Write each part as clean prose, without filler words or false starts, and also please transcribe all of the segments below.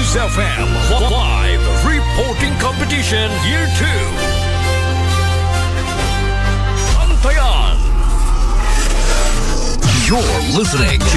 News FM Live Reporting Competition Year 2. Antayan! You're listening to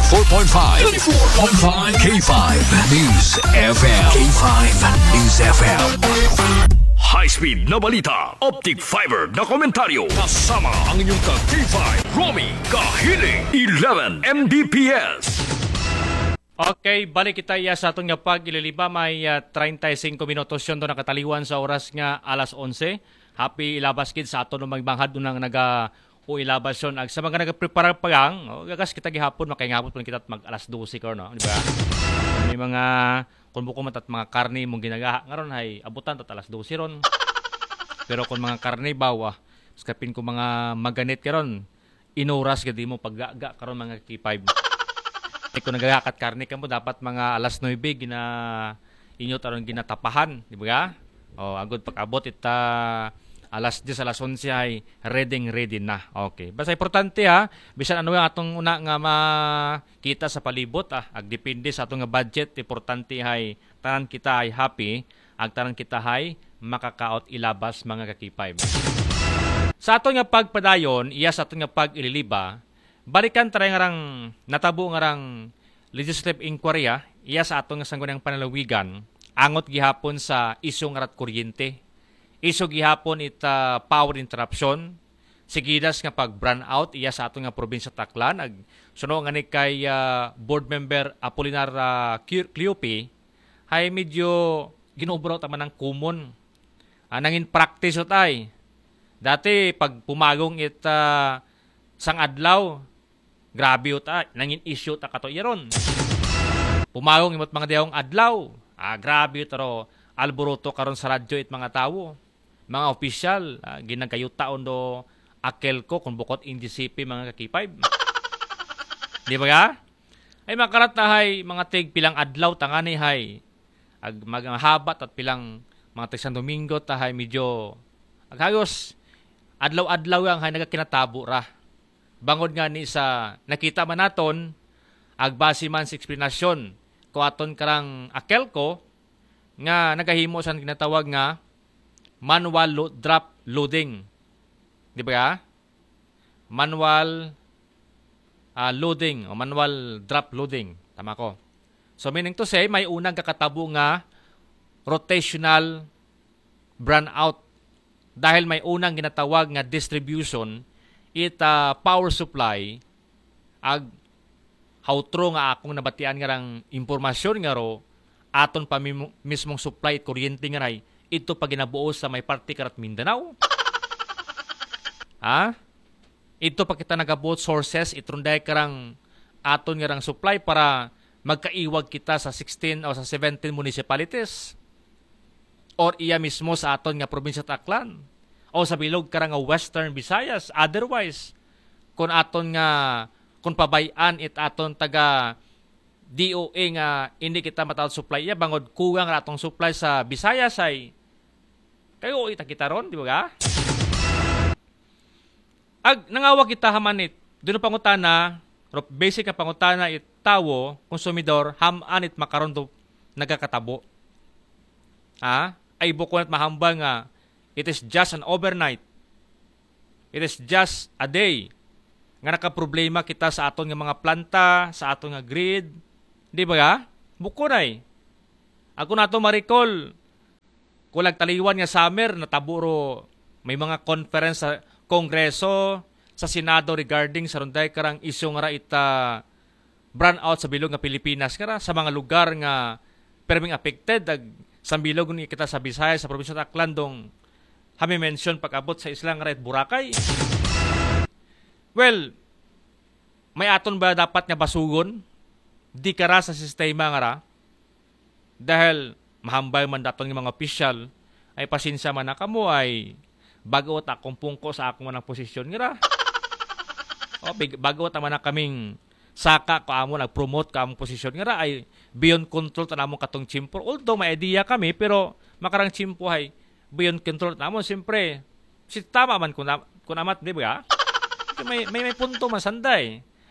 94.5 K5 News FM. K5 News FM. High-speed na balita, optic fiber na komentaryo, kasama ang inyong ka-K5, Romy Kahiling, 11 Mbps. Okay, balik kita sa atong nga pag-ililiba. May 35 minutos yun doon nakataliwan sa oras nga alas 11. Happy ilabas kid sa ato nung magbanghad doon o ilabas yun. Sa mga nag-prepare pa gang, gagas kita gihapon, makaingapot pa kita mag alas 12 ko, no? Di ba? May mga kung buko mat at mga karne mong ginagaha ngaron hay abutan tat alas 12 ron. Pero kung mga karne bawa, skapin ko mga maganit karon, inuras gadi mo paggaga karon mga K5. Kung nagagakat karne ka mo dapat mga alas 9 gina inyo taron ginatapahan, di ba? O agud pag-abot ita alas 10 alas 11 ay ready na. Okay. Basta importante ha, bisan ano nga atong una nga makita sa palibot agdepende sa atong nga budget, importante hay tanan kita ay happy, ag tanan kita hay makakaot ilabas mga ka-K5. Sa atong nga pagpadayon, iya sa atong nga pag-ililiba, balikan taray ngarang natabo ngarang legislative inquiry iya sa atong nga sanggunang panalawigan, angot gihapon sa isyu nga rat kuryente. Iso gihapon ita power interruption, sigidas nga pag-brownout out iya sa ato nga probinsya Taclan. Suno nga ni kay board member Apolinar Cleope, hay medyo ginobro taman ng kumon. Nangin practice ay. Dati pag pumagong ita sang adlaw, grabe uta, nangin issue ta kato iron. Pumagong imot mga diyong adlaw, grabe taro alboroto karon sa radyo it mga tawo. Mga opisyal, ginagkayutaon do akel ko kung bukod NGCP mga ka-K5. Di ba ka? Ay makarat na hay mga tig pilang adlaw tangani hay. Ag maghabat at pilang mga tig San Domingo tahay medyo aghagos adlaw-adlaw yang hay nagakinatabo ra. Bangod nga ni sa nakita man naton agbase man sa eksplanasyon ko aton karang akel ko nga nagahimo sa ginatawag nga manual drop loading. Di ba ka? Manual loading o manual drop loading. Tama ko. So meaning to say, may unang kakatabo nga rotational brownout. Dahil may unang ginatawag nga distribution, power supply, ag hawtro nga akong nabatian nga rang impormasyon nga ro, aton pa mismong supply at kuryente nga ray, ito pa ginabuo sa may parte karat Mindanao. Ito pa kita nagabuot sources, itrunday karang aton nga rang supply para magkaiwag kita sa 16 o sa 17 municipalities. Or iya mismo sa aton nga probinsya Taclan. O sa bilog karang nga Western Visayas. Otherwise, kung aton nga, kung pabayan aton taga DOA nga hindi kita matawag supply iya, bangod kugang nga atong supply sa Visayas ay kayo kita ron, di ba ka? Nangawag kita hamanit, doon pangutana, basic na pangutana tawo, konsumidor, haman makaroon do nagkakatabo. Ay bukon at mahambal nga, it is just an overnight. It is just a day. Nga nakaproblema kita sa aton nga mga planta, sa aton nga grid. Di ba ka? Bukon ay. Ako na ito maricol, kulag taliwan nga summer, nataburo, may mga conference sa Kongreso, sa Senado regarding sa runday karang isyu nga ita brownout sa bilog nga Pilipinas kara sa mga lugar nga perming affected sa bilog ni kita sa Visayas sa probinsya Taclan dong hami mention pag-abot sa Islang nga Boracay. Well, may aton ba dapat nga basugon? Di kara sa sistema nga ra. Dahil mahambay man daton ng mga opisyal ay pasensya man na kamo ay bago ta akong pungko sa akong manang posisyon nga ra. Bago ta man na kaming saka ko amo nag-promote ka among posisyon nga ra ay beyond control ta namong katong chimpo. Although may idea kami pero makarang chimpo ay beyond control ta namon siyempre si tama man kun amat di ba? May punto man sanday.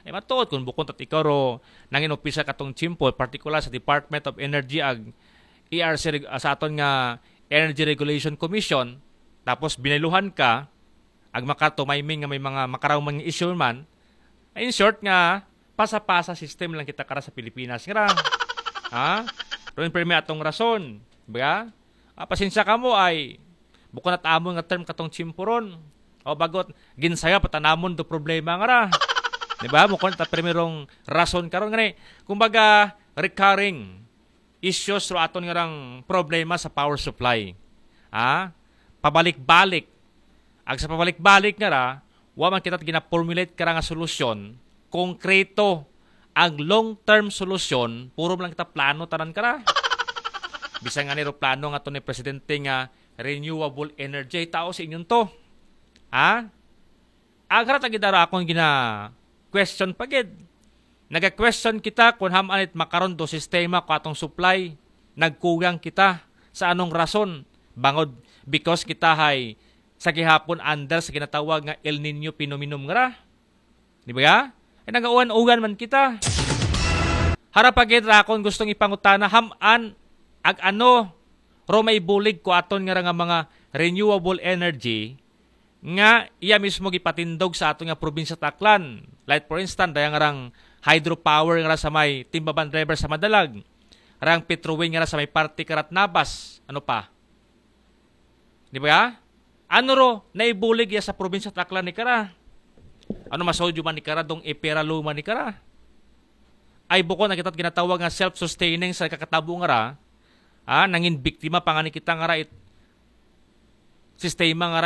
Ay matuod kung bukod at ikaw ro nangin opisa katong chimpo, particular sa Department of Energy ag ERC sa aton nga Energy Regulation Commission, tapos binailuhan ka ag makatumayming nga may mga makarawang issue man. Ay in short nga pasa-pasa system lang kita kara sa Pilipinas nga. Ha? Ron permi atong rason, ba? Pasensya ka mo ay bukod at amo nga term katong chimpuron. O bagot ginsaya patanamon do problema nga ra. Di ba? Mukon ta primerong rason karon ngani. Kumbaga recurring issues ro aton nga rang problema sa power supply. Ha? Pabalik-balik. Ag sa pabalik-balik nga ra, wa man kita gina-formulate kara nga solusyon, konkreto ang long-term solusyon, puro lang kita plano tanan kara. Bisang nga niro plano nga to ni presidente nga renewable energy tao sa inyon to. Ha? Agra ta gidara akong question pagid. Naga-question kita kung hamanit makaron do sistema ko atong supply, nagkugang kita sa anong rason? Bangod because kita hay sa gihapon under sa ginatawag nga El Nino phenomenon nga. Di ba ya? Ay nagauan-ugan man kita. Harap pagid ra akong gustong ipangutana haman ag ano ro may bulig ko aton nga mga renewable energy nga iya mismo gipatindog sa aton nga probinsya Taclan. Like for instance, daya nga rang hydropower nga sa may Timbaban River sa Madalag. Rang Petrowind nga sa may Parte Karat Nabas. Ano pa? Di ba? Ano ro naibulig ya sa probinsya Taclan ni kara? Ano masodyo man ni kara dong ipera luma ni kara? Ay buko na kita't ginatawag nga self-sustaining sa kakatabo nga ra. Nangin biktima pa nga ni kita nga ra sistema nga ra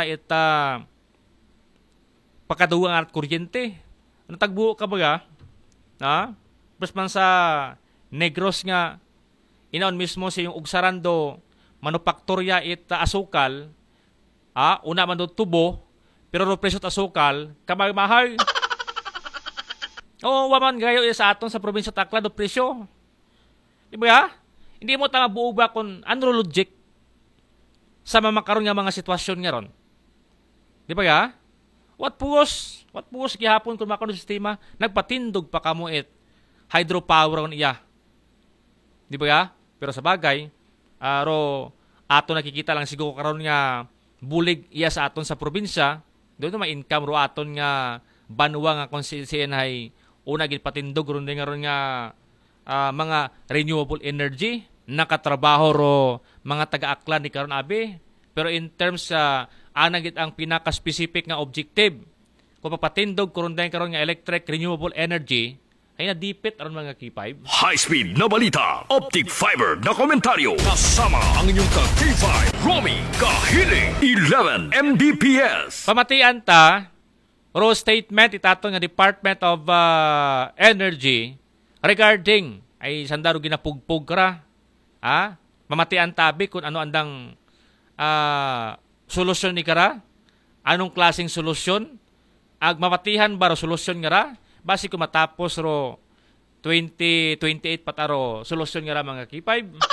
pakaduwa nga at kuryente. Ano tagbuo ka ba? Plus man sa Negros nga inaon mismo sa yung ugsarando manufakturya asukal. Una man do tubo pero ro presyo asukal kamay mahal. Waman gayo sa aton sa probinsya Taclan do presyo. Di ba? Hindi mo tama buo ba kung ano logic sa mamakaroon nga mga sitwasyon nga ron. Di ba ya? What puos gihapon kung makaroon sistema, nagpatindog pa kamo hydropower on iya. Di ba ya? Pero sa bagay, ro ato nakikita lang siguro karon nga bulig iya sa aton sa probinsya, doon na ma-income ro aton nga banwa nga konsensiyan hay una gid patindog ron nga mga renewable energy nakatrabaho ro mga taga-Aklan ni karon abi, pero in terms sa anagit ang pinaka-specific nga objective kung papatindog karon nga electric renewable energy ay nadipit aron mga K5. High-speed na balita, optic fiber na komentaryo, kasama ang inyong K5, Romy Kahiling, 11 Mbps. Pamatian ta ro statement itaton nga Department of Energy regarding ay sandaro ginapugpog kara. Mamatian tabi kung ano andang solusyon ni kara. Anong klaseng solusyon? Ag mamatihan ba ro solusyon nga ra? Basi kung matapos ro 2028 pataro solusyon nga ra mga K5.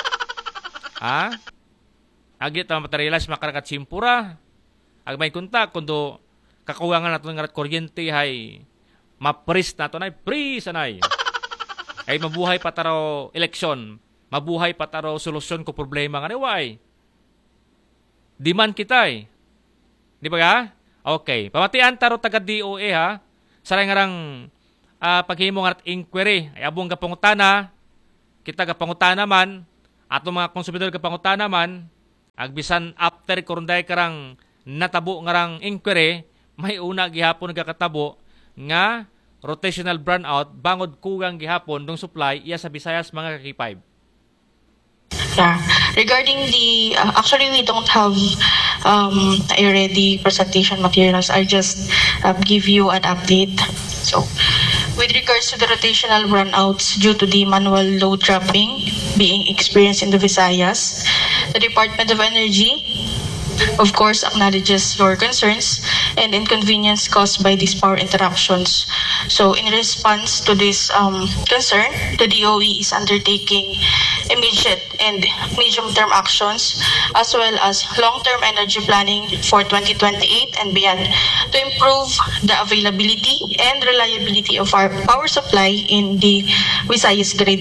Agit ang materialis makarakat simpura. Ag may kunta kundo kakuwangan nato nga kuryente hay mapris nato nay free sanay. Ay mabuhay pa taro eleksyon, mabuhay pa taro solusyon ko problema nga niway. Demand kita Di ba ga? Okay, pamatian taro taga DOE sa ngarang paghimo nga inquiry ay abong kapangutana, kita kapangutana man ato mga konsumidor kapangutana man agbisan after kurunday karang natabo ngarang inquiry may una gihapon nagakatabo nga rotational brownout bangod kugang gihapon ng supply iya sa Visayas mga K5. Yeah. Regarding the, actually we don't have a ready presentation materials. I just give you an update. So, with regards to the rotational brownouts due to the manual load trapping being experienced in the Visayas, the Department of Energy of course acknowledges your concerns and inconvenience caused by these power interruptions. So in response to this concern, the DOE is undertaking immediate and medium-term actions, as well as long-term energy planning for 2028 and beyond to improve the availability and reliability of our power supply in the Visayas grid.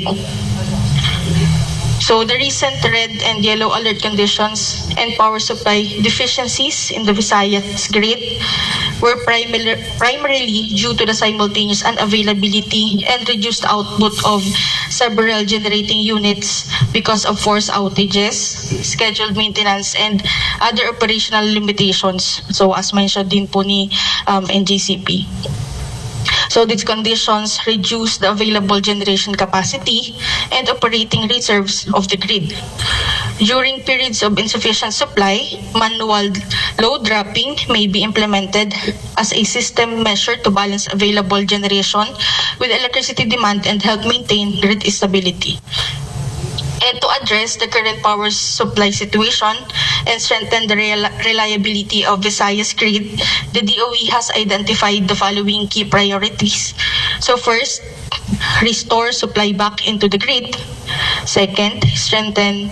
So the recent red and yellow alert conditions and power supply deficiencies in the Visayas grid were primarily due to the simultaneous unavailability and reduced output of several generating units because of forced outages, scheduled maintenance, and other operational limitations. So as mentioned din po ni NGCP. So these conditions reduce the available generation capacity and operating reserves of the grid. During periods of insufficient supply, manual load dropping may be implemented as a system measure to balance available generation with electricity demand and help maintain grid stability. And to address the current power supply situation and strengthen the reliability of Visayas grid, the DOE has identified the following key priorities. So first, restore supply back into the grid. Second, strengthen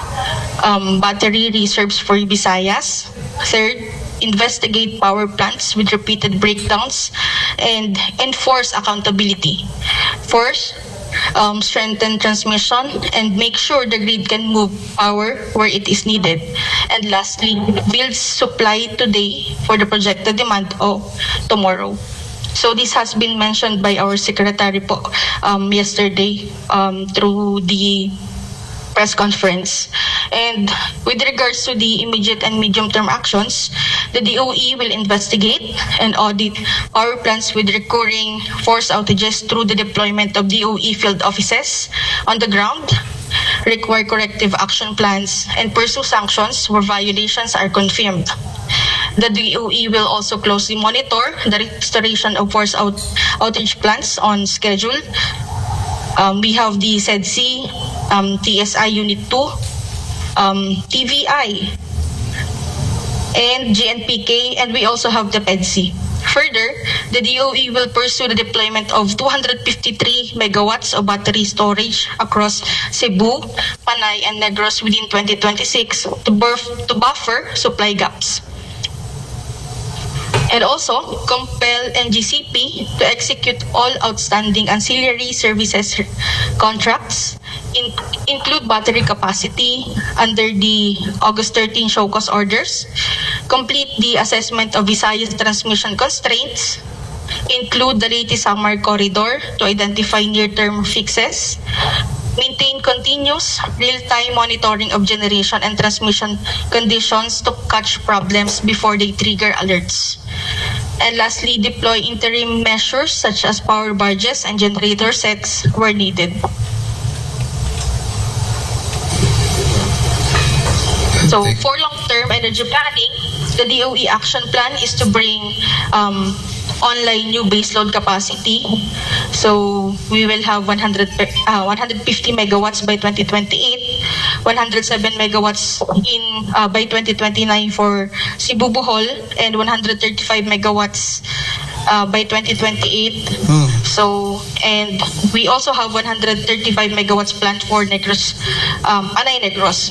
battery reserves for Visayas. Third, investigate power plants with repeated breakdowns and enforce accountability. Fourth, strengthen transmission and make sure the grid can move power where it is needed. And lastly, build supply today for the projected demand of tomorrow. So this has been mentioned by our secretary po, yesterday through the press conference. And with regards to the immediate and medium-term actions, the DOE will investigate and audit power plants with recurring forced outages through the deployment of DOE field offices on the ground, require corrective action plans, and pursue sanctions where violations are confirmed. The DOE will also closely monitor the restoration of forced outage plants on schedule. We have the SEDC, TSI Unit 2, TVI, and GNPK, and we also have the PEDC. Further, the DOE will pursue the deployment of 253 megawatts of battery storage across Cebu, Panay, and Negros within 2026 to buffer supply gaps. And also, compel NGCP to execute all outstanding ancillary services contracts, include battery capacity under the August 13 show cause orders, complete the assessment of Visayas transmission constraints, include the Leyte Samar corridor to identify near-term fixes, maintain continuous real-time monitoring of generation and transmission conditions to catch problems before they trigger alerts. And lastly, deploy interim measures such as power barges and generator sets where needed. So for long-term energy planning, the DOE action plan is to bring online new baseload capacity. So we will have 150 megawatts by 2028, 107 megawatts by 2029 for Cebu Bohol, and 135 megawatts by 2028. So, and we also have 135 megawatts planned for Negros, Panay Negros.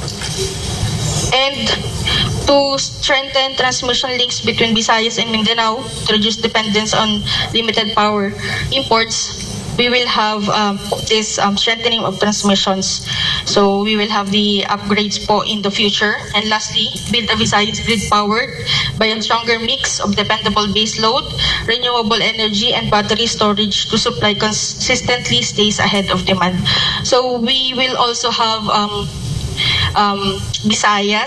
And to strengthen transmission links between Visayas and Mindanao to reduce dependence on limited power imports, we will have this strengthening of transmissions. So we will have the upgrades po in the future. And lastly, build a Visayas grid powered by a stronger mix of dependable base load, renewable energy, and battery storage to supply consistently stays ahead of demand. So we will also have Visayas